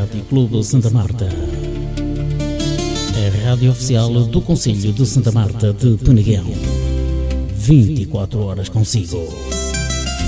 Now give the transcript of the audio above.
Rádio Clube Santa Marta. A rádio oficial do Concelho de Santa Marta de Peneguão. 24 horas consigo.